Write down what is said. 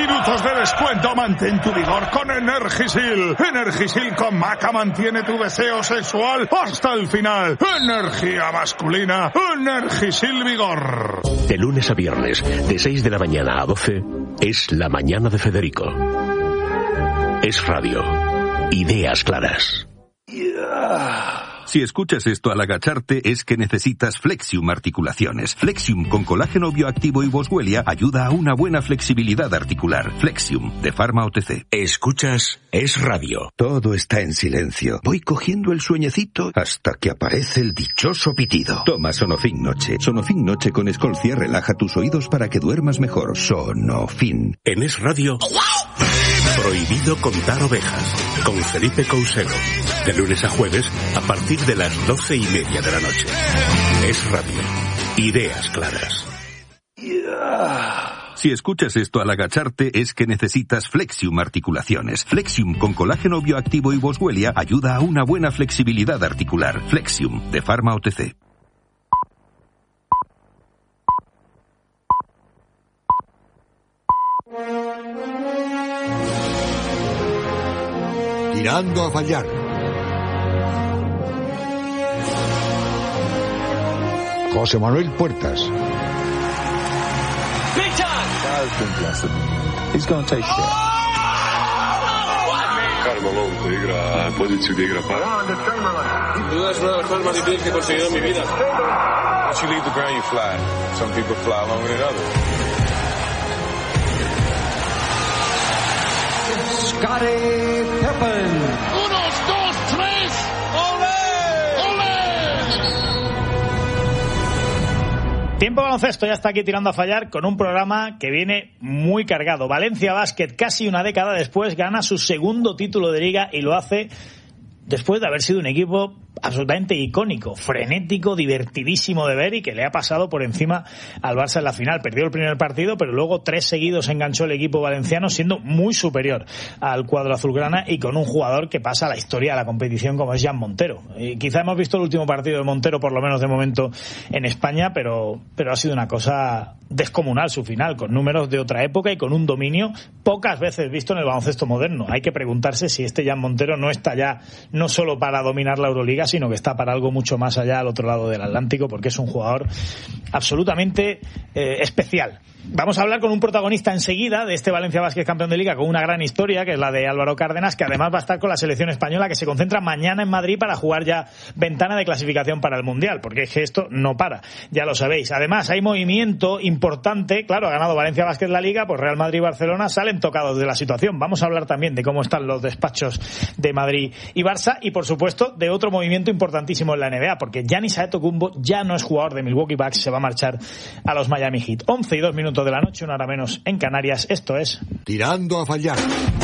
minutos de descuento. Mantén tu vigor con Energisil. Energisil con maca mantiene tu deseo sexual hasta el final. Energía masculina. Energisil Vigor. De lunes a viernes, de 6 de la mañana a 12, es La Mañana de Federico. Es radio. Ideas claras. Si escuchas esto al agacharte es que necesitas Flexium Articulaciones. Flexium con colágeno bioactivo y boswellia ayuda a una buena flexibilidad articular. Flexium, de Pharma OTC. Escuchas Es Radio. Todo está en silencio. Voy cogiendo el sueñecito hasta que aparece el dichoso pitido. Toma Sonofin Noche. Sonofin Noche con Escolcia relaja tus oídos para que duermas mejor. Sonofin. En Es Radio, Prohibido contar ovejas, con Felipe Cousero. De lunes a jueves, a partir de las 12:30 de la noche. Es Radio. Ideas claras. Si escuchas esto al agacharte es que necesitas Flexium Articulaciones. Flexium con colágeno bioactivo y boswellia ayuda a una buena flexibilidad articular. Flexium, de Pharma OTC. Tirando a fallar. José Manuel Puertas. He's going to take care. Carmelo se igra poziciju gdje igra par. Duda es una de las cosas más difíciles que he conseguido en mi vida. Once you leave the ground, you fly. Some people fly longer than others. Scottie Pippen. 1, 2, 3. Tiempo baloncesto, ya está aquí tirando a fallar con un programa que viene muy cargado. Valencia Basket, casi una década después, gana su segundo título de liga y lo hace después de haber sido un equipo absolutamente icónico, frenético, divertidísimo de ver y que le ha pasado por encima al Barça en la final. Perdió el primer partido, pero luego 3 seguidos enganchó el equipo valenciano, siendo muy superior al cuadro azulgrana y con un jugador que pasa a la historia de la competición como es Jan Montero. Quizá hemos visto el último partido de Montero, por lo menos de momento, en España, pero ha sido una cosa descomunal su final, con números de otra época y con un dominio pocas veces visto en el baloncesto moderno. Hay que preguntarse si este Jan Montero no está ya no solo para dominar la Euroliga, sino que está para algo mucho más allá al otro lado del Atlántico, porque es un jugador absolutamente especial. Vamos a hablar con un protagonista enseguida de este Valencia Basket campeón de liga con una gran historia, que es la de Álvaro Cárdenas, que además va a estar con la selección española, que se concentra mañana en Madrid para jugar ya ventana de clasificación para el Mundial, porque es que esto no para, ya lo sabéis. Además hay movimiento importante, claro, ha ganado Valencia Basket la liga, pues Real Madrid y Barcelona salen tocados de la situación. Vamos a hablar también de cómo están los despachos de Madrid y Barça y por supuesto de otro movimiento importantísimo en la NBA, porque Giannis Antetokounmpo ya no es jugador de Milwaukee Bucks, se va a marchar a los Miami Heat. 11:02 de la noche, una hora menos en Canarias. Esto es Tirando a fallar.